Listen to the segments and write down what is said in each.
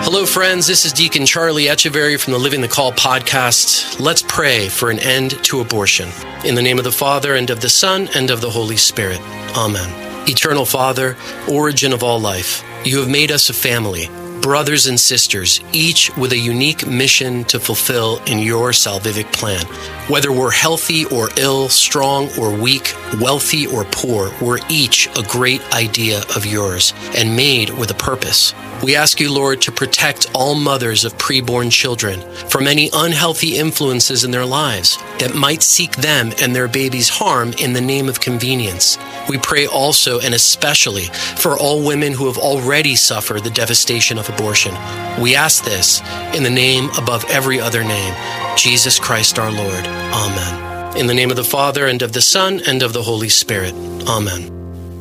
Hello, friends. This is Deacon Charlie Echeverry from the Living the Call podcast. Let's pray for an end to abortion. In the name of the Father, and of the Son, and of the Holy Spirit. Amen. Eternal Father, origin of all life, you have made us a family, brothers and sisters, each with a unique mission to fulfill in your salvific plan. Whether we're healthy or ill, strong or weak, wealthy or poor, we're each a great idea of yours and made with a purpose. We ask you, Lord, to protect all mothers of preborn children from any unhealthy influences in their lives that might seek them and their babies harm in the name of convenience. We pray also and especially for all women who have already suffered the devastation of abortion. We ask this in the name above every other name, Jesus Christ our Lord. Amen. In the name of the Father, and of the Son, and of the Holy Spirit. Amen.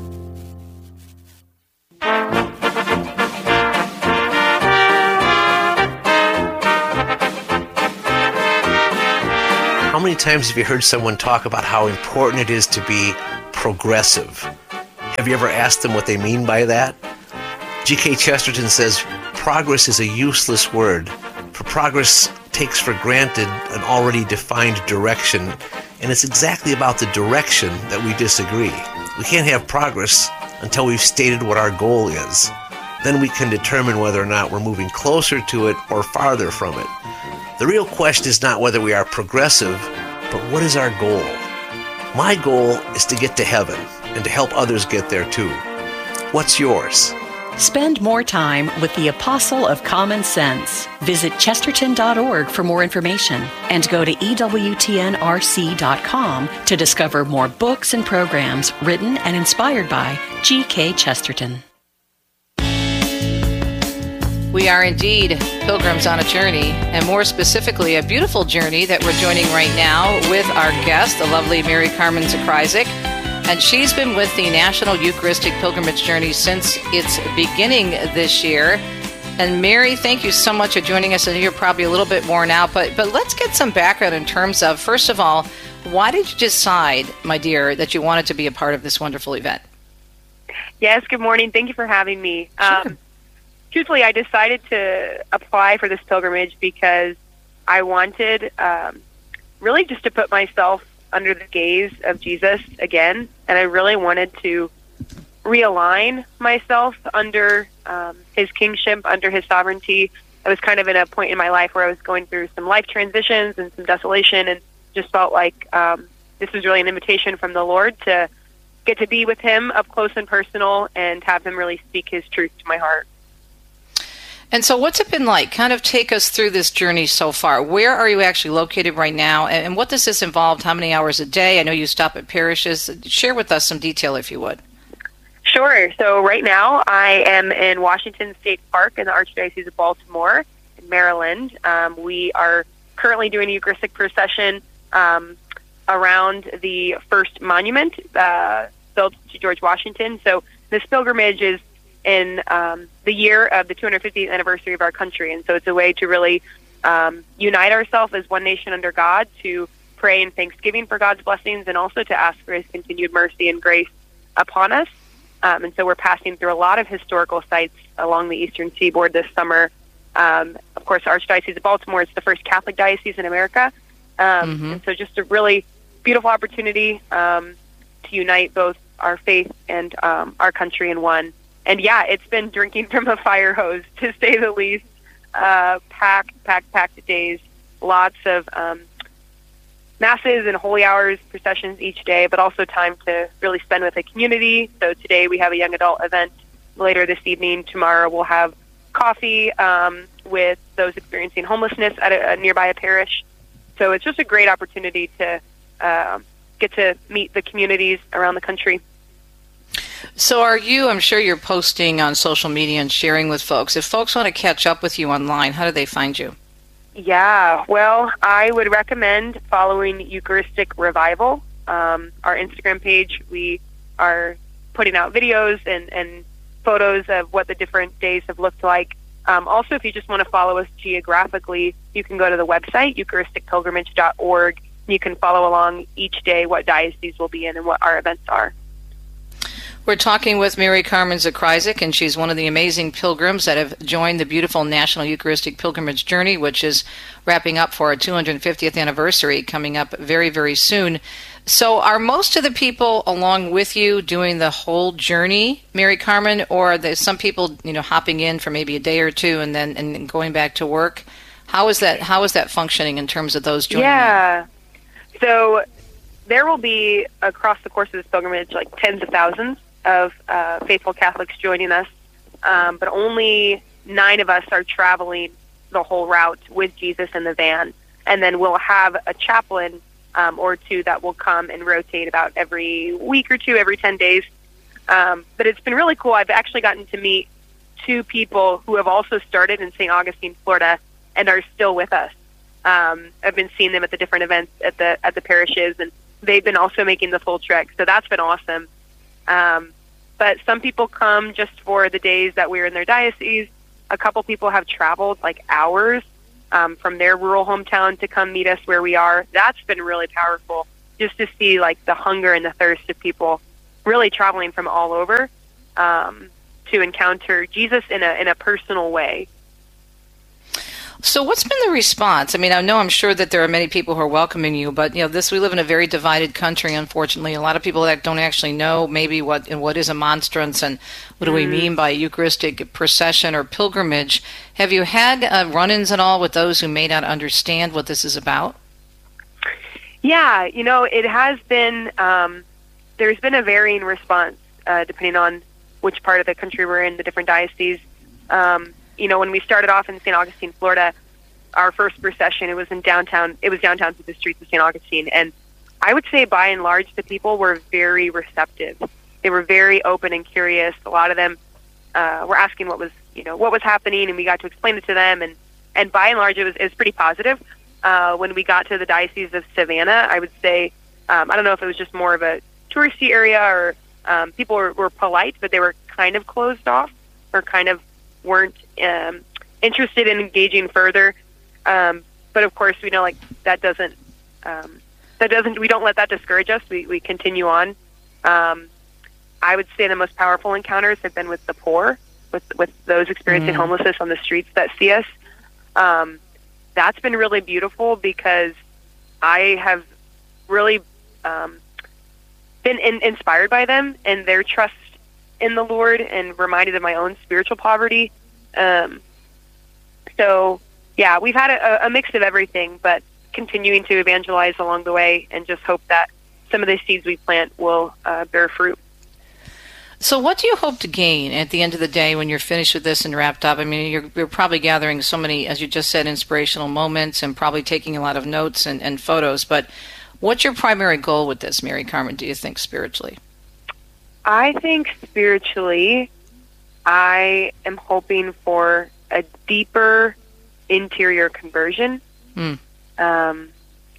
How many times have you heard someone talk about how important it is to be progressive? Have you ever asked them what they mean by that? G.K. Chesterton says, progress is a useless word, for progress takes for granted an already defined direction, and it's exactly about the direction that we disagree. We can't have progress until we've stated what our goal is. Then we can determine whether or not we're moving closer to it or farther from it. The real question is not whether we are progressive, but what is our goal? My goal is to get to heaven and to help others get there too. What's yours? Spend more time with the Apostle of Common Sense. Visit chesterton.org for more information and go to EWTNRC.com to discover more books and programs written and inspired by G.K. Chesterton. We are indeed pilgrims on a journey, and more specifically, a beautiful journey that we're joining right now with our guest, the lovely Mary Carmen Zakryzak. And she's been with the National Eucharistic Pilgrimage Journey since its beginning this year. And Mary, thank you so much for joining us. I know you're probably a little bit worn out, but let's get some background in terms of, first of all, why did you decide, my dear, that you wanted to be a part of this wonderful event? Yes, good morning. Thank you for having me. Sure. Truthfully, I decided to apply for this pilgrimage because I wanted really just to put myself under the gaze of Jesus again, and I really wanted to realign myself under his kingship, under his sovereignty. I was kind of in a point in my life where I was going through some life transitions and some desolation, and just felt like this was really an invitation from the Lord to get to be with him up close and personal and have him really speak his truth to my heart. And so what's it been like? Kind of take us through this journey so far. Where are you actually located right now? And what does this involve? How many hours a day? I know you stop at parishes. Share with us some detail, if you would. Sure. So right now I am in Washington State Park in the Archdiocese of Baltimore in Maryland. We are currently doing a Eucharistic procession around the first monument built to George Washington. So this pilgrimage is in the year of the 250th anniversary of our country. And so it's a way to really unite ourselves as one nation under God, to pray in thanksgiving for God's blessings, and also to ask for his continued mercy and grace upon us. And so we're passing through a lot of historical sites along the eastern seaboard this summer. Of course, the Archdiocese of Baltimore is the first Catholic diocese in America. And so just a really beautiful opportunity to unite both our faith and our country in one. And yeah, it's been drinking from a fire hose, to say the least. Packed days. Lots of masses and holy hours, processions each day, but also time to really spend with the community. So today we have a young adult event. Later this evening, tomorrow we'll have coffee with those experiencing homelessness at a nearby parish. So it's just a great opportunity to get to meet the communities around the country. So I'm sure you're posting on social media and sharing with folks. If folks want to catch up with you online, how do they find you? Yeah, well, I would recommend following Eucharistic Revival, our Instagram page. We are putting out videos and photos of what the different days have looked like. Also, if you just want to follow us geographically, you can go to the website, eucharisticpilgrimage.org. You can follow along each day what diocese we'll be in and what our events are. We're talking with Mary Carmen Zakryzak, and she's one of the amazing pilgrims that have joined the beautiful National Eucharistic Pilgrimage Journey, which is wrapping up for our 250th anniversary coming up very, very soon. So are most of the people along with you doing the whole journey, Mary Carmen, or are there some people, hopping in for maybe a day or two and then going back to work? How is that functioning in terms of those joining? Yeah. So there will be, across the course of this pilgrimage, like tens of thousands of faithful Catholics joining us, but only 9 of us are traveling the whole route with Jesus in the van. And then we'll have a chaplain or 2 that will come and rotate about every week or 2, every 10 days. But it's been really cool. I've actually gotten to meet 2 people who have also started in St. Augustine, Florida, and are still with us. I've been seeing them at the different events at the parishes, and they've been also making the full trek. So that's been awesome. But some people come just for the days that we're in their diocese. A couple people have traveled like hours from their rural hometown to come meet us where we are. That's been really powerful, just to see like the hunger and the thirst of people really traveling from all over to encounter Jesus in a personal way. So what's been the response? I mean, I'm sure that there are many people who are welcoming you, but we live in a very divided country, unfortunately. A lot of people that don't actually know maybe what is a monstrance and what do we mean by Eucharistic procession or pilgrimage. Have you had run-ins at all with those who may not understand what this is about? Yeah, it has been, there's been a varying response depending on which part of the country we're in, the different dioceses. When we started off in St. Augustine, Florida, our first procession, it was downtown through the streets of St. Augustine. And I would say by and large, the people were very receptive. They were very open and curious. A lot of them were asking what was happening, and we got to explain it to them. And by and large, it was pretty positive. When we got to the Diocese of Savannah, I would say, I don't know if it was just more of a touristy area or people were polite, but they were kind of closed off or kind of weren't interested in engaging further. But of course, we know that doesn't we don't let that discourage us. We continue on. I would say the most powerful encounters have been with the poor, with those experiencing homelessness on the streets that see us. That's been really beautiful because I have really been inspired by them and their trust in the Lord, and reminded of my own spiritual poverty. So, yeah, we've had a mix of everything, but continuing to evangelize along the way and just hope that some of the seeds we plant will bear fruit. So what do you hope to gain at the end of the day when you're finished with this and wrapped up? I mean, you're probably gathering so many, as you just said, inspirational moments and probably taking a lot of notes and photos, but what's your primary goal with this, Mary Carmen, do you think, spiritually? I think spiritually, I am hoping for a deeper interior conversion. I'm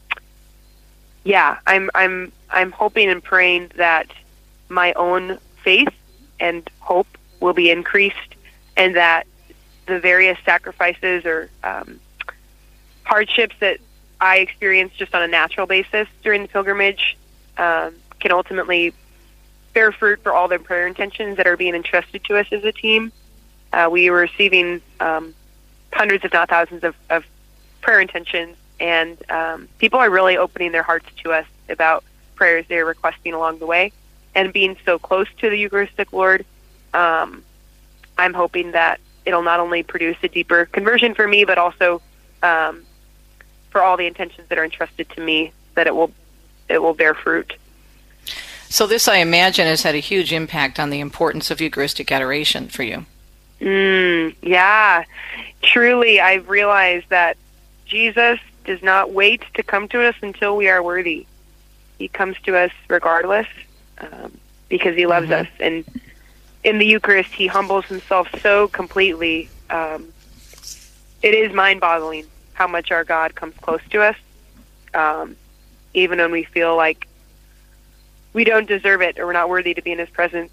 hoping and praying that my own faith and hope will be increased, and that the various sacrifices or hardships that I experience just on a natural basis during the pilgrimage can ultimately bear fruit for all the prayer intentions that are being entrusted to us as a team. We were receiving hundreds, if not thousands, of prayer intentions, and people are really opening their hearts to us about prayers they're requesting along the way. And being so close to the Eucharistic Lord, I'm hoping that it'll not only produce a deeper conversion for me, but also for all the intentions that are entrusted to me, that it will bear fruit. So this, I imagine, has had a huge impact on the importance of Eucharistic adoration for you. Yeah. Truly, I've realized that Jesus does not wait to come to us until we are worthy. He comes to us regardless because he loves us. And in the Eucharist, he humbles himself so completely. It is mind-boggling how much our God comes close to us, even when we feel like we don't deserve it or we're not worthy to be in his presence.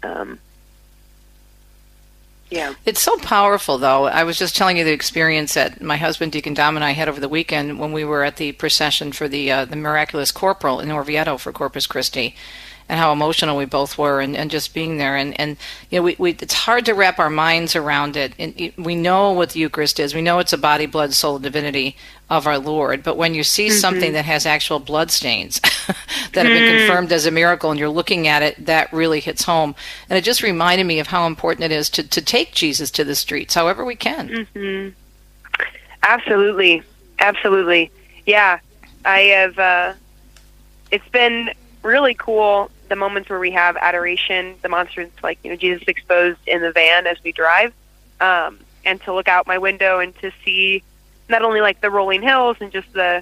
Yeah. It's so powerful, though. I was just telling you the experience that my husband, Deacon Dom, and I had over the weekend when we were at the procession for the Miraculous Corporal in Orvieto for Corpus Christi. and how emotional we both were, and just being there. And you know, we it's hard to wrap our minds around it. And we know what the Eucharist is. We know it's a body, blood, soul, and divinity of our Lord. But when you see something that has actual blood stains that have been confirmed as a miracle, and you're looking at it, that really hits home. And it just reminded me of how important it is to take Jesus to the streets, however we can. Absolutely. Yeah, I have. It's been really cool, the moments where we have adoration, the monstrance, like, you know, Jesus exposed in the van as we drive, and to look out my window and to see not only like the rolling hills and just the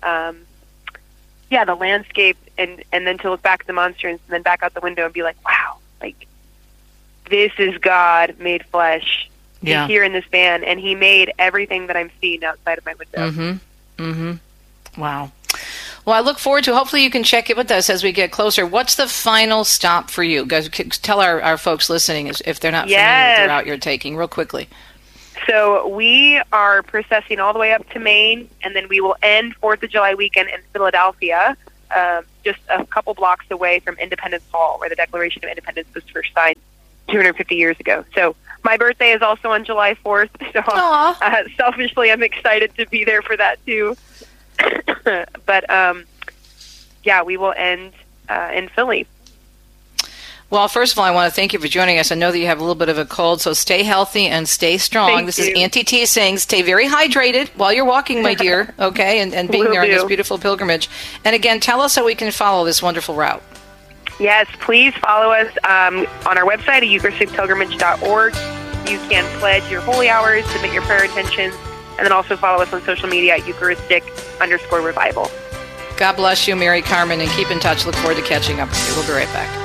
the landscape, and then to look back at the monstrance and then back out the window and be like, wow, like, this is God made flesh. He's here in this van, and he made everything that I'm seeing outside of my window. Wow. Well, I look forward to, hopefully you can check it with us as we get closer. What's the final stop for you? Guys, tell our folks listening if they're not familiar with the route you're taking, real quickly. So we are processing all the way up to Maine, and then we will end 4th of July weekend in Philadelphia, just a couple blocks away from Independence Hall, where the Declaration of Independence was first signed 250 years ago. So my birthday is also on July 4th, so selfishly I'm excited to be there for that too. But we will end in Philly. Well, first of all, I want to thank you for joining us. I know that you have a little bit of a cold, so stay healthy and stay strong. This is Auntie T saying stay very hydrated while you're walking, my dear, okay, and being there on this beautiful pilgrimage. And again, tell us how we can follow this wonderful route. Yes, please follow us on our website at eucharisticpilgrimage.org. You can pledge your holy hours, submit your prayer intentions, and then also follow us on social media at Eucharistic_revival. God bless you, Mary Carmen, and keep in touch. Look forward to catching up with you. We'll be right back.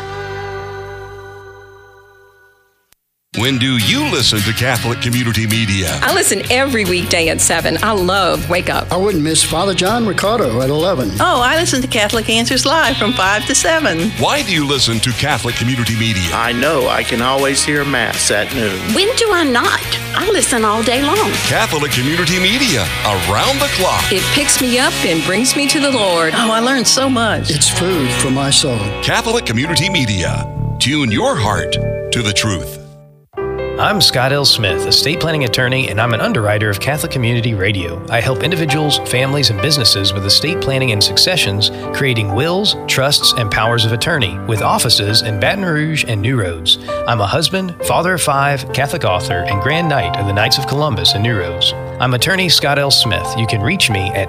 When do you listen to Catholic Community Media? I listen every weekday at 7. I love Wake Up. I wouldn't miss Father John Ricardo at 11. Oh, I listen to Catholic Answers Live from 5 to 7. Why do you listen to Catholic Community Media? I know I can always hear Mass at noon. When do I not? I listen all day long. Catholic Community Media, around the clock. It picks me up and brings me to the Lord. Oh, I learned so much. It's food for my soul. Catholic Community Media. Tune your heart to the truth. I'm Scott L. Smith, estate planning attorney, and I'm an underwriter of Catholic Community Radio. I help individuals, families, and businesses with estate planning and successions, creating wills, trusts, and powers of attorney, with offices in Baton Rouge and New Roads. I'm a husband, father of 5, Catholic author, and Grand Knight of the Knights of Columbus in New Roads. I'm attorney Scott L. Smith. You can reach me at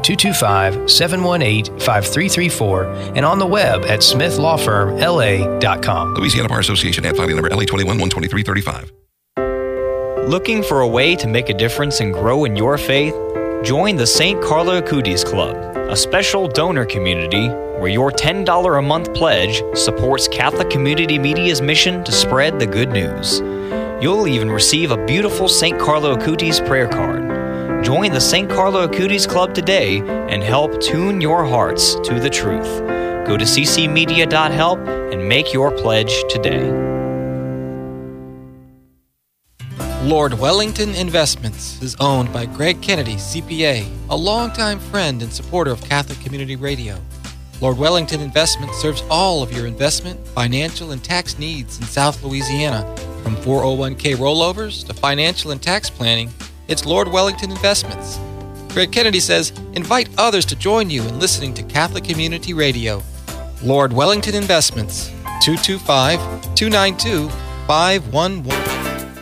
225-718-5334 and on the web at smithlawfirmla.com. Louisiana Bar Association, ad filing number LA21-12335. Looking for a way to make a difference and grow in your faith? Join the St. Carlo Acutis Club, a special donor community where your $10 a month pledge supports Catholic Community Media's mission to spread the good news. You'll even receive a beautiful St. Carlo Acutis prayer card. Join the St. Carlo Acutis Club today and help tune your hearts to the truth. Go to ccmedia.help and make your pledge today. Lord Wellington Investments is owned by Greg Kennedy, CPA, a longtime friend and supporter of Catholic Community Radio. Lord Wellington Investments serves all of your investment, financial, and tax needs in South Louisiana. From 401k rollovers to financial and tax planning, it's Lord Wellington Investments. Greg Kennedy says, invite others to join you in listening to Catholic Community Radio. Lord Wellington Investments, 225-292-511.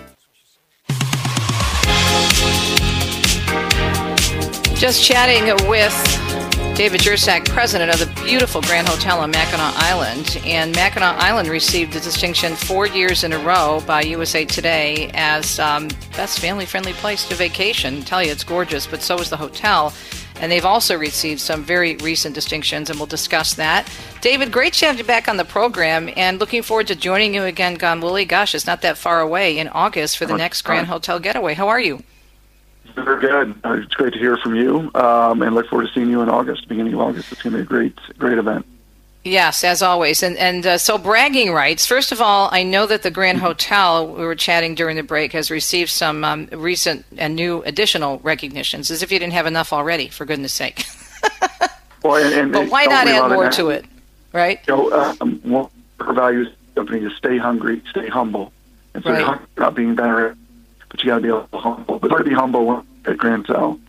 Just chatting with David Jersak, president of the beautiful Grand Hotel on Mackinac Island. And Mackinac Island received the distinction 4 years in a row by USA Today as best family-friendly place to vacation. I tell you, it's gorgeous, but so is the hotel. And they've also received some very recent distinctions, and we'll discuss that. David, great to have you back on the program, and looking forward to joining you again, God willing. Gosh, it's not that far away in August for the next Grand Hotel Getaway. How are you? Very good. It's great to hear from you, and look forward to seeing you in August, beginning of August. It's going to be a great event. Yes, as always. And so bragging rights. First of all, I know that the Grand Hotel, we were chatting during the break, has received some recent and new additional recognitions, as if you didn't have enough already, for goodness sake. Well, but why not add more to it, right? One her values of the company is stay hungry, stay humble. And so you're not being better, but you got to be able to humble. But to be humble at Grand Hotel.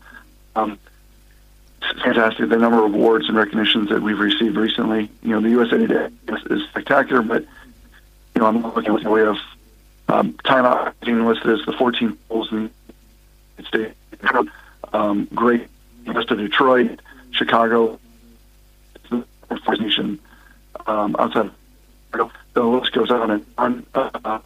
It's fantastic. The number of awards and recognitions that we've received recently. You know, the USA Today is spectacular, but you know, I'm looking at we have Time Out Magazine listed as the 14th pools in the state. Great, West of Detroit, Chicago, the fourth nation outside of the list goes on and on.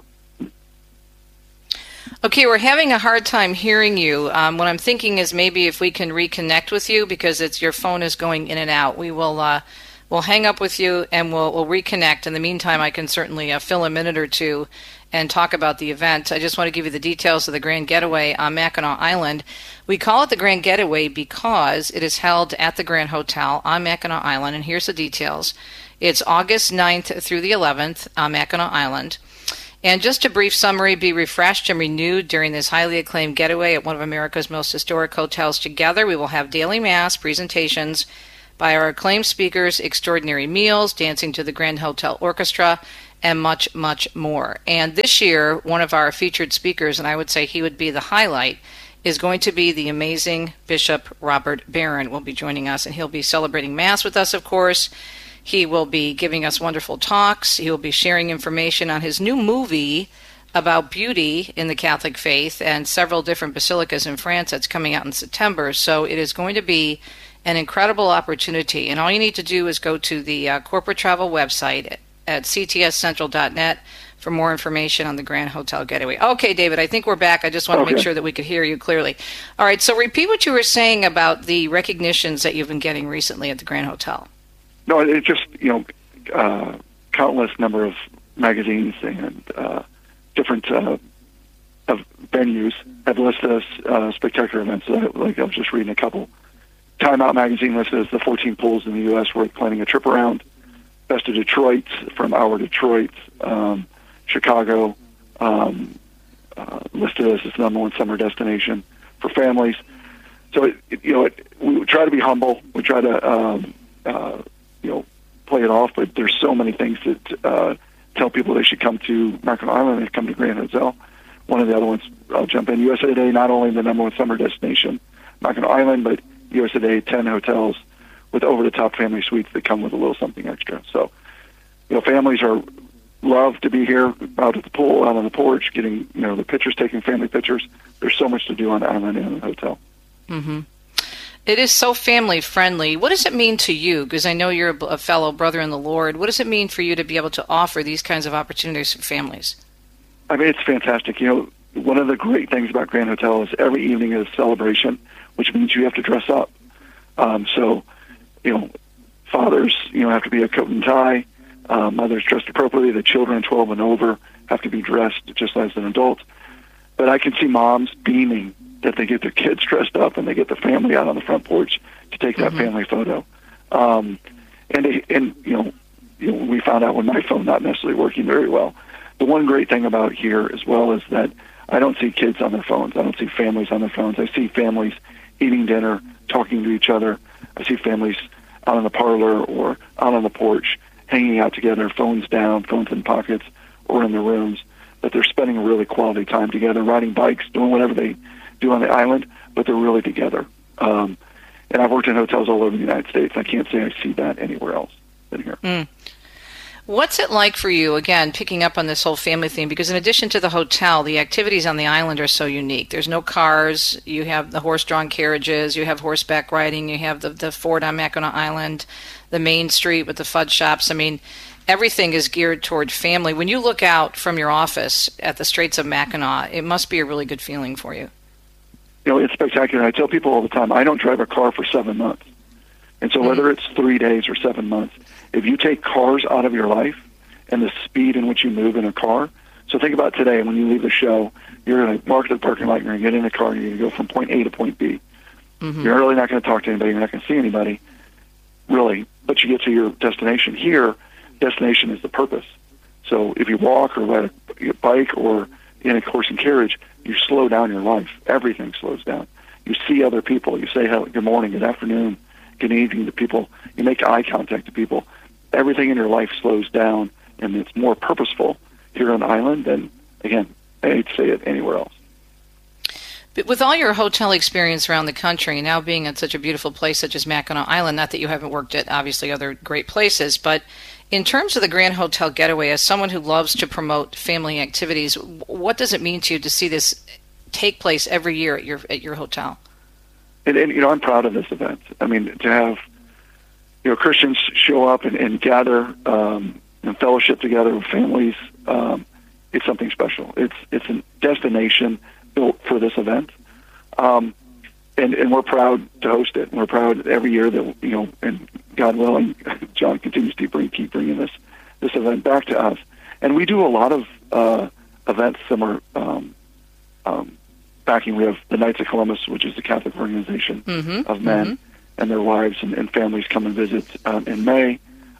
Okay, we're having a hard time hearing you. What I'm thinking is maybe if we can reconnect with you, because your phone is going in and out. We will we'll hang up with you and we'll reconnect. In the meantime, I can certainly fill a minute or two and talk about the event. I just want to give you the details of the Grand Getaway on Mackinac Island. We call it the Grand Getaway because it is held at the Grand Hotel on Mackinac Island, and here's the details. It's August 9th through the 11th on Mackinac Island. And just a brief summary, be refreshed and renewed during this highly acclaimed getaway at one of America's most historic hotels together. We will have daily mass, presentations by our acclaimed speakers, extraordinary meals, dancing to the Grand Hotel Orchestra, and much, much more. And this year, one of our featured speakers, and I would say he would be the highlight, is going to be the amazing Bishop Robert Barron will be joining us, and he'll be celebrating Mass with us, of course. He will be giving us wonderful talks. He will be sharing information on his new movie about beauty in the Catholic faith and several different basilicas in France that's coming out in September. So it is going to be an incredible opportunity. And all you need to do is go to the corporate travel website at ctscentral.net for more information on the Grand Hotel Getaway. Okay, David, I think we're back. I just want to make sure that we could hear you clearly. All right, so repeat what you were saying about the recognitions that you've been getting recently at the Grand Hotel. No, it's just, countless number of magazines and different venues have listed us spectacular events. Like I was just reading a couple. Time Out Magazine listed as the 14 pools in the U.S. We're planning a trip around. Best of Detroit, from our Detroit, Chicago, listed as its number one summer destination for families. So, we try to be humble. We try to play it off, but there's so many things that tell people they should come to Mackinac Island and come to Grand Hotel. One of the other ones, I'll jump in, USA Today, not only the number one summer destination, Mackinac Island, but USA Today, 10 hotels with over-the-top family suites that come with a little something extra. So, families love to be here out at the pool, out on the porch, getting, the pictures, taking family pictures. There's so much to do on the island and in the hotel. Mm-hmm. It is so family-friendly. What does it mean to you? Because I know you're a fellow brother in the Lord. What does it mean for you to be able to offer these kinds of opportunities for families? I mean, it's fantastic. One of the great things about Grand Hotel is every evening is a celebration, which means you have to dress up. Fathers, have to be a coat and tie. Mothers dressed appropriately. The children 12 and over have to be dressed just as an adult. But I can see moms beaming that they get their kids dressed up and they get the family out on the front porch to take that family photo. We found out with my phone not necessarily working very well. The one great thing about here as well is that I don't see kids on their phones. I don't see families on their phones. I see families eating dinner, talking to each other. I see families out in the parlor or out on the porch, hanging out together, phones down, phones in pockets, or in their rooms, that they're spending a really quality time together, riding bikes, doing whatever they do on the island, but they're really together. And I've worked in hotels all over the United States. I can't say I see that anywhere else than here. Mm. What's it like for you, again, picking up on this whole family theme? Because in addition to the hotel, the activities on the island are so unique. There's no cars. You have the horse-drawn carriages. You have horseback riding. You have the fort on Mackinac Island, the main street with the fudge shops. I mean, everything is geared toward family. When you look out from your office at the Straits of Mackinac, it must be a really good feeling for you. It's spectacular. I tell people all the time, I don't drive a car for 7 months. And so whether it's 3 days or 7 months, if you take cars out of your life and the speed in which you move in a car, so think about today, when you leave the show, you're going to mark the parking lot, you're going to get in a car, and you're going to go from point A to point B. Mm-hmm. You're really not going to talk to anybody, you're not going to see anybody, really, but you get to your destination. Here, destination is the purpose. So if you walk or ride a bike or in a horse and carriage, you slow down your life. Everything slows down. You see other people. You say good morning, good afternoon, good evening to people. You make eye contact to people. Everything in your life slows down and it's more purposeful here on the island than, again, I hate to say it, anywhere else. But with all your hotel experience around the country, now being at such a beautiful place such as Mackinac Island, not that you haven't worked at obviously other great places, but in terms of the Grand Hotel Getaway, as someone who loves to promote family activities, what does it mean to you to see this take place every year at your hotel? And I'm proud of this event. I mean, to have Christians show up and gather and fellowship together with families, it's something special. It's a destination built for this event, and we're proud to host it. And we're proud every year that and God willing, John continues to keep bringing this event back to us. And we do a lot of events similar. Backing, we have the Knights of Columbus, which is the Catholic organization of men and their wives and families come and visit in May.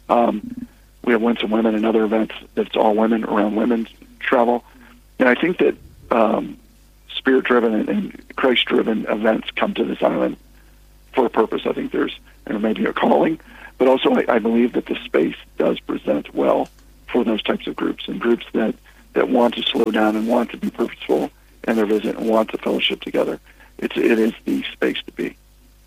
We have Winsome Women and other events that's all women around women's travel. And I think that Spirit-driven and Christ-driven events come to this island for a purpose. I think there may be a calling, but also I believe that the space does present well for those types of groups and groups that want to slow down and want to be purposeful in their visit and want to fellowship together. It is the space to be.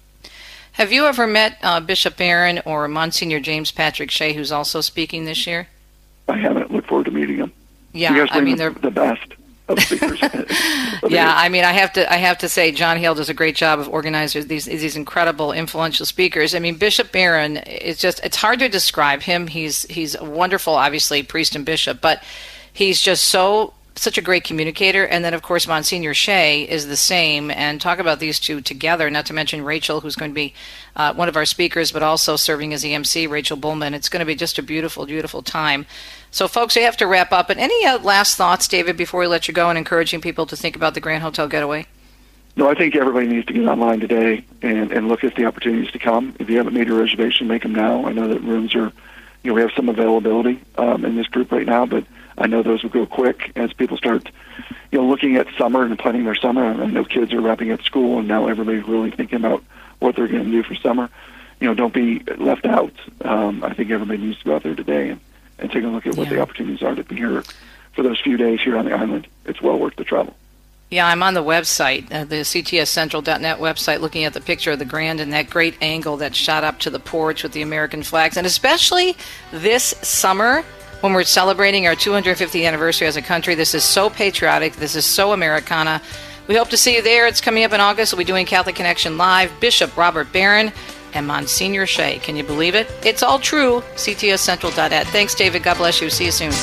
Have you ever met Bishop Barron or Monsignor James Patrick Shea, who's also speaking this year? I haven't. Look forward to meeting him. Yeah, you guys I mean they're the best of speakers. Yeah, I mean, I have to say, John Hale does a great job of organizing these incredible, influential speakers. I mean, Bishop Barron is it's hard to describe him. He's a wonderful, obviously, priest and bishop, but he's just such a great communicator. And then, of course, Monsignor Shea is the same. And talk about these two together, not to mention Rachel, who's going to be one of our speakers, but also serving as the MC, Rachel Bullman. It's going to be just a beautiful, beautiful time. So, folks, we have to wrap up. But any last thoughts, David, before we let you go, and encouraging people to think about the Grand Hotel Getaway? No, I think everybody needs to get online today and look at the opportunities to come. If you haven't made your reservation, make them now. I know that rooms are, we have some availability in this group right now, but I know those will go quick as people start, looking at summer and planning their summer. I know kids are wrapping up school, and now everybody's really thinking about what they're going to do for summer. Don't be left out. I think everybody needs to go out there today and take a look at what the opportunities are to be here for those few days here on the island. It's well worth the travel. Yeah, I'm on the website, the ctscentral.net website, looking at the picture of the Grand and that great angle that shot up to the porch with the American flags. And especially this summer, when we're celebrating our 250th anniversary as a country, this is so patriotic. This is so Americana. We hope to see you there. It's coming up in August. We'll be doing Catholic Connection Live. Bishop Robert Barron and Monsignor Shea. Can you believe it? It's all true. ctscentral.net. Thanks, David. God bless you. See you soon.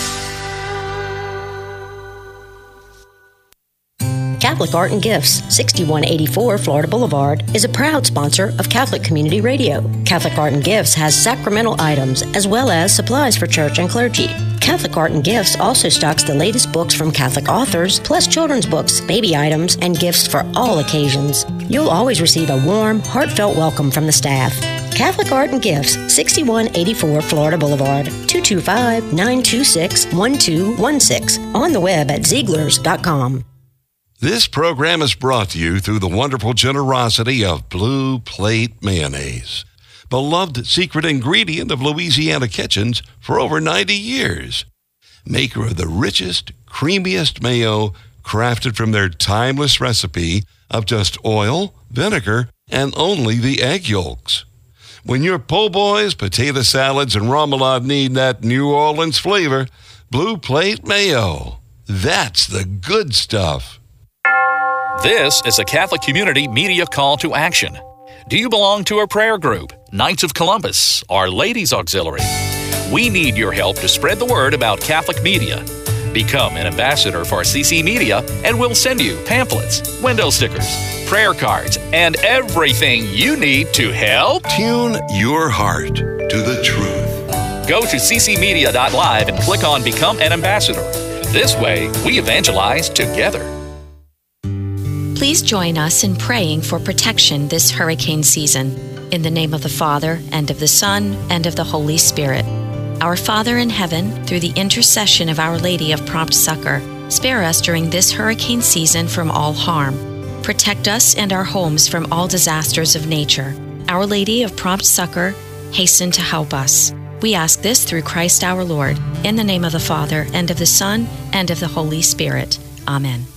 Catholic Art and Gifts, 6184 Florida Boulevard, is a proud sponsor of Catholic Community Radio. Catholic Art and Gifts has sacramental items as well as supplies for church and clergy. Catholic Art and Gifts also stocks the latest books from Catholic authors, plus children's books, baby items, and gifts for all occasions. You'll always receive a warm, heartfelt welcome from the staff. Catholic Art and Gifts, 6184 Florida Boulevard, 225-926-1216. On the web at Zieglers.com. This program is brought to you through the wonderful generosity of Blue Plate Mayonnaise, beloved secret ingredient of Louisiana kitchens for over 90 years. Maker of the richest, creamiest mayo, crafted from their timeless recipe of just oil, vinegar, and only the egg yolks. When your po' boys, potato salads, and remoulade need that New Orleans flavor, Blue Plate Mayo. That's the good stuff. This is a Catholic Community Media call to action. Do you belong to a prayer group, Knights of Columbus, or Ladies Auxiliary? We need your help to spread the word about Catholic media. Become an ambassador for CC Media, and we'll send you pamphlets, window stickers, prayer cards, and everything you need to help tune your heart to the truth. Go to ccmedia.live and click on Become an Ambassador. This way, we evangelize together. Please join us in praying for protection this hurricane season. In the name of the Father, and of the Son, and of the Holy Spirit. Our Father in heaven, through the intercession of Our Lady of Prompt Succor, spare us during this hurricane season from all harm. Protect us and our homes from all disasters of nature. Our Lady of Prompt Succor, hasten to help us. We ask this through Christ our Lord, in the name of the Father, and of the Son, and of the Holy Spirit. Amen.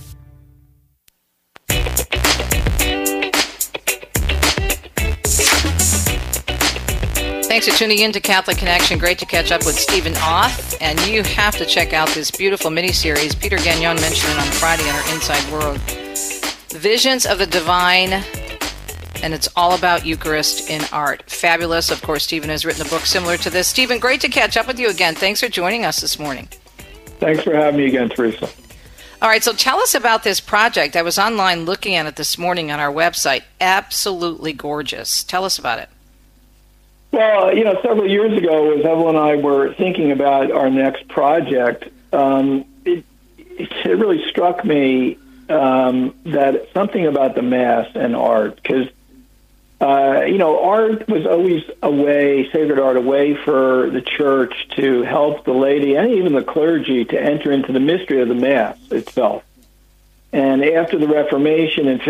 Thanks for tuning in to Catholic Connection. Great to catch up with Stephen Auth. And you have to check out this beautiful mini-series. Peter Gagnon mentioned it on Friday on our Inside World. Visions of the Divine, and it's all about Eucharist in art. Fabulous. Of course, Stephen has written a book similar to this. Stephen, great to catch up with you again. Thanks for joining us this morning. Thanks for having me again, Teresa. All right, so tell us about this project. I was online looking at it this morning on our website. Absolutely gorgeous. Tell us about it. Well, several years ago, as Evelyn and I were thinking about our next project, it really struck me that something about the Mass and art, because, art was always sacred art, a way for the Church to help the laity and even the clergy to enter into the mystery of the Mass itself. And after the Reformation in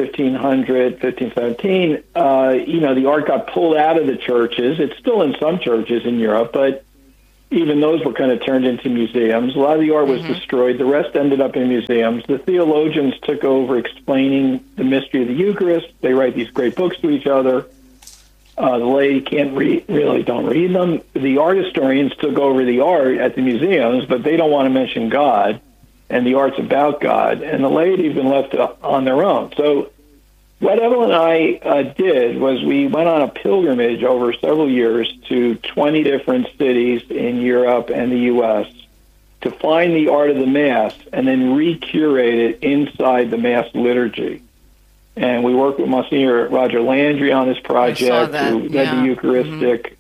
1517, the art got pulled out of the churches. It's still in some churches in Europe, but even those were kind of turned into museums. A lot of the art was destroyed. The rest ended up in museums. The theologians took over explaining the mystery of the Eucharist. They write these great books to each other. The laity don't read them. The art historians took over the art at the museums, but they don't want to mention God. And the art's about God, and the laity have been left on their own. So what Evelyn and I did was we went on a pilgrimage over several years to 20 different cities in Europe and the U.S. to find the art of the Mass and then re-curate it inside the Mass liturgy. And we worked with Monsignor Roger Landry on this project, who led the Eucharistic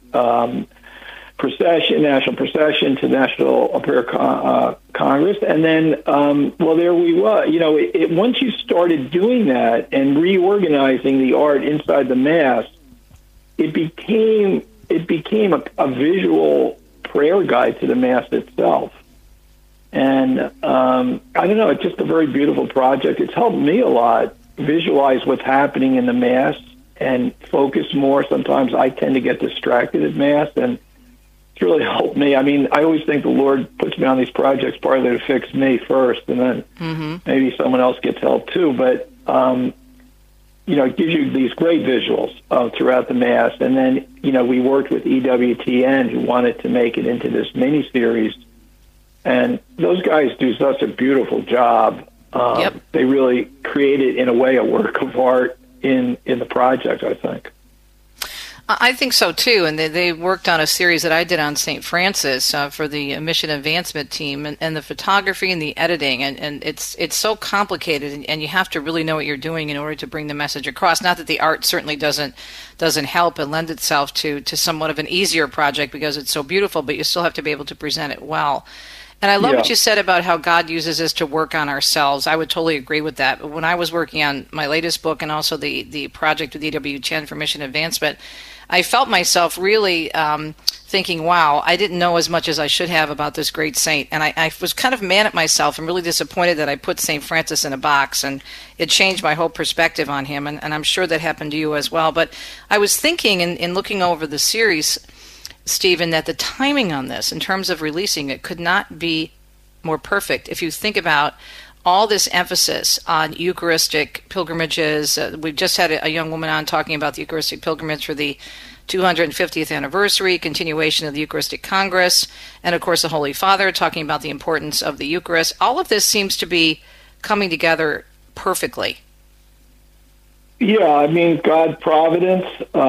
national procession to National Prayer Congress. And then, there we were. Once you started doing that and reorganizing the art inside the Mass, it became a visual prayer guide to the Mass itself. And I don't know, it's just a very beautiful project. It's helped me a lot visualize what's happening in the Mass and focus more. Sometimes I tend to get distracted at Mass, and really helped me. I mean, I always think the Lord puts me on these projects partly to fix me first, and then maybe someone else gets help too. But, it gives you these great visuals throughout the Mass. And then, we worked with EWTN, who wanted to make it into this mini-series. And those guys do such a beautiful job. They really created, in a way, a work of art in the project, I think. I think so, too. And they worked on a series that I did on St. Francis for the mission advancement team, and the photography and the editing. And it's so complicated, and you have to really know what you're doing in order to bring the message across. Not that the art certainly doesn't help and lend itself to somewhat of an easier project because it's so beautiful, but you still have to be able to present it well. And I love what you said about how God uses us to work on ourselves. I would totally agree with that. But when I was working on my latest book and also the project with EWTN for mission advancement, I felt myself really thinking, wow, I didn't know as much as I should have about this great saint. And I was kind of mad at myself and really disappointed that I put St. Francis in a box. And it changed my whole perspective on him. And I'm sure that happened to you as well. But I was thinking in looking over the series, Stephen, that the timing on this in terms of releasing it could not be more perfect. If you think about all this emphasis on Eucharistic pilgrimages. We've just had a young woman on talking about the Eucharistic pilgrimage for the 250th anniversary, continuation of the Eucharistic Congress, and of course the Holy Father talking about the importance of the Eucharist. All of this seems to be coming together perfectly. Yeah, I mean, God providence.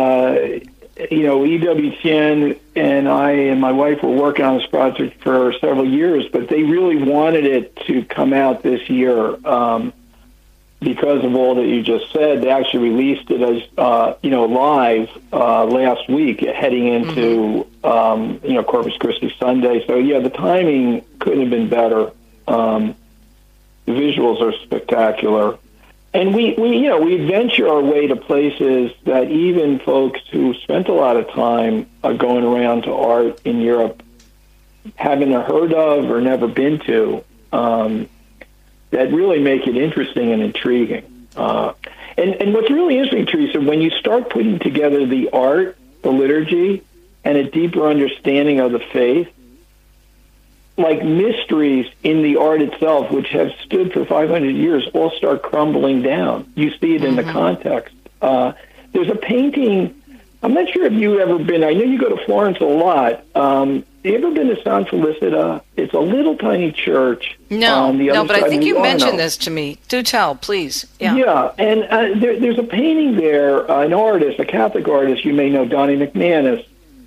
EWTN and I and my wife were working on this project for several years, but they really wanted it to come out this year because of all that you just said. They actually released it as live last week, heading into Corpus Christi Sunday. So yeah, the timing couldn't have been better. The visuals are spectacular. And we venture our way to places that even folks who spent a lot of time going around to art in Europe haven't heard of or never been to, that really make it interesting and intriguing. And what's really interesting, Teresa, when you start putting together the art, the liturgy, and a deeper understanding of the faith, like mysteries in the art itself, which have stood for 500 years, all start crumbling down. You see it in the context. There's a painting. I'm not sure if you've ever been. I know you go to Florence a lot. Have you ever been to San Felicita? It's a little tiny church. No, but I think you mentioned this to me. Do tell, please. Yeah, and there's a painting there, an artist, a Catholic artist, you may know, Donnie McManus.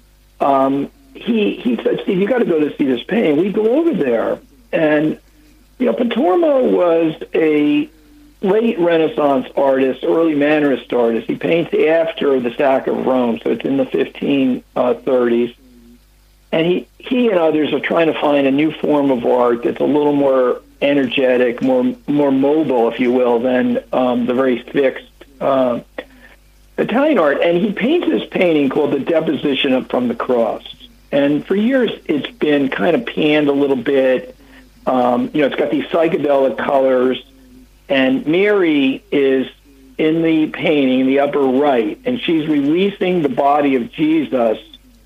He said, Steve, you got to go to see this painting. We go over there, and, Pontormo was a late Renaissance artist, early Mannerist artist. He paints after the sack of Rome, so it's in the 1530s. And he and others are trying to find a new form of art that's a little more energetic, more mobile, if you will, than the very fixed Italian art. And he paints this painting called The Deposition from the Cross. And for years, it's been kind of panned a little bit. It's got these psychedelic colors. And Mary is in the painting, the upper right, and she's releasing the body of Jesus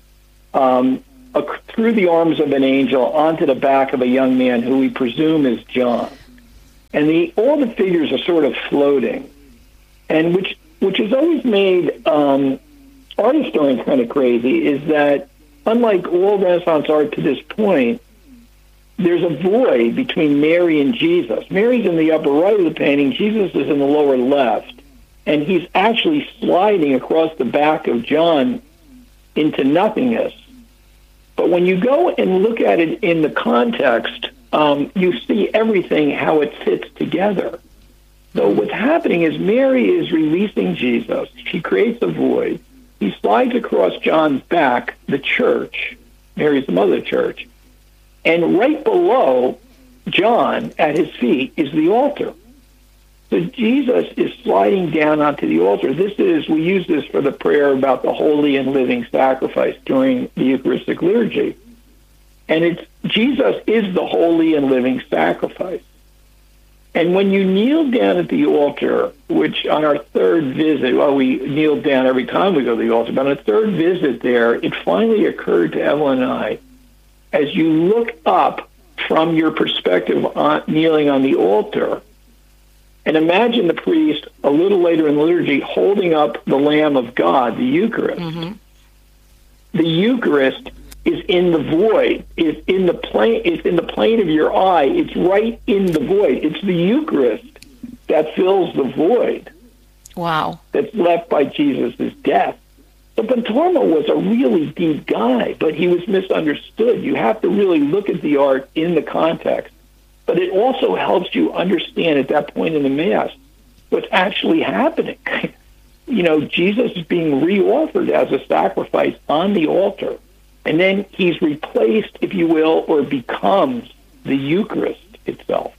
through the arms of an angel onto the back of a young man who we presume is John. And all the figures are sort of floating, and which has always made art historians kind of crazy, is that unlike all Renaissance art to this point, there's a void between Mary and Jesus. Mary's in the upper right of the painting, Jesus is in the lower left, and he's actually sliding across the back of John into nothingness. But when you go and look at it in the context, you see everything, how it fits together. So what's happening is Mary is releasing Jesus. She creates a void. He slides across John's back, the church. Mary's the mother of the church. And right below John, at his feet, is the altar. So Jesus is sliding down onto the altar. We use this for the prayer about the holy and living sacrifice during the Eucharistic liturgy. And Jesus is the holy and living sacrifice. And when you kneel down at the altar, which on our third visit, we kneel down every time we go to the altar, but on a third visit there, it finally occurred to Evelyn and I, as you look up from your perspective on kneeling on the altar, and imagine the priest a little later in the liturgy holding up the Lamb of God, the Eucharist. Mm-hmm. The Eucharist is in the void. It's in the plane of your eye. It's right in the void. It's the Eucharist that fills the void. Wow. That's left by Jesus' death. So Pontormo was a really deep guy, but he was misunderstood. You have to really look at the art in the context. But it also helps you understand at that point in the Mass what's actually happening. Jesus is being reoffered as a sacrifice on the altar. And then he's replaced, if you will, or becomes the Eucharist itself.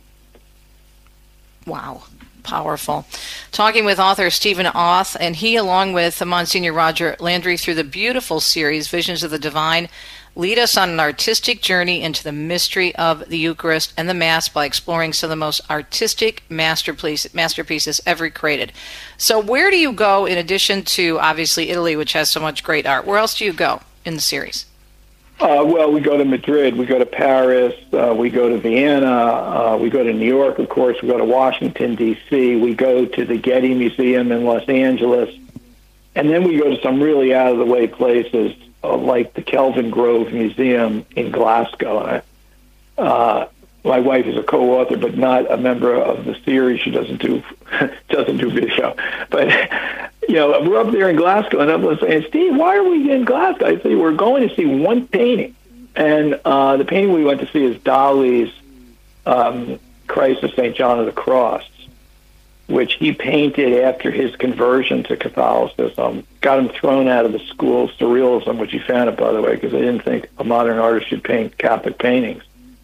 Wow. Powerful. Talking with author Stephen Auth, and he, along with Monsignor Roger Landry, through the beautiful series, Visions of the Divine, lead us on an artistic journey into the mystery of the Eucharist and the Mass by exploring some of the most artistic masterpieces ever created. So where do you go in addition to, obviously, Italy, which has so much great art? Where else do you go in the series? We go to Madrid, we go to Paris, we go to Vienna, we go to New York, of course, we go to Washington, D.C., we go to the Getty Museum in Los Angeles, and then we go to some really out-of-the-way places like the Kelvin Grove Museum in Glasgow. My wife is a co-author, but not a member of the series. She doesn't do video. But, we're up there in Glasgow, and everyone's saying, Steve, why are we in Glasgow? I say, we're going to see one painting. And the painting we went to see is Dali's Christ of St. John of the Cross, which he painted after his conversion to Catholicism. Got him thrown out of the school of Surrealism, which he founded, by the way, because they didn't think a modern artist should paint Catholic paintings.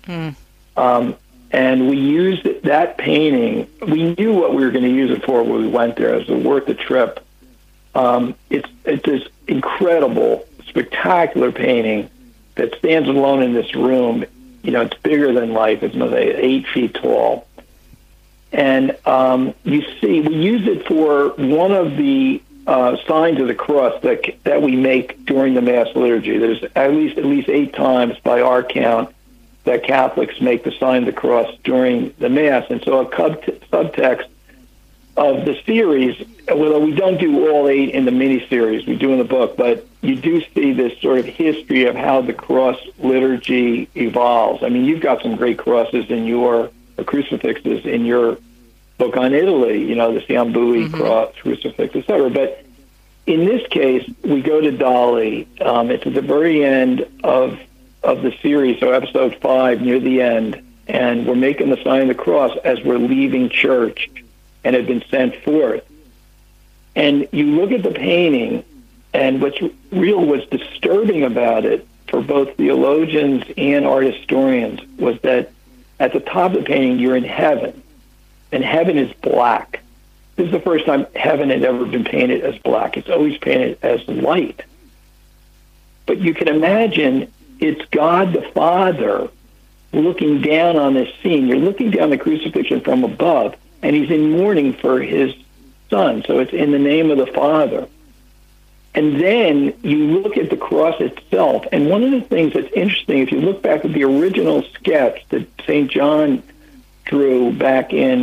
And we used that painting. We knew what we were going to use it for when we went there. It was worth the trip. It's this incredible, spectacular painting that stands alone in this room. It's bigger than life. It's 8 feet tall. And we used it for one of the signs of the cross that we make during the Mass liturgy. There's at least 8 times by our count that Catholics make the sign of the cross during the Mass. And so a subtext of the series, although we don't do all 8 in the mini-series, we do in the book, but you do see this sort of history of how the cross liturgy evolves. I mean, you've got some great crosses in your crucifixes in your book on Italy, the Ciambui cross, crucifix, etc. But in this case, we go to Dali. It's at the very end of the series, so episode 5, near the end, and we're making the sign of the cross as we're leaving church and have been sent forth. And you look at the painting, and what's disturbing about it for both theologians and art historians was that at the top of the painting, you're in heaven, and heaven is black. This is the first time heaven had ever been painted as black. It's always painted as light. But you can imagine it's God the Father looking down on this scene. You're looking down the crucifixion from above, and he's in mourning for his son. So it's in the name of the Father. And then you look at the cross itself. And one of the things that's interesting, if you look back at the original sketch that St. John drew back in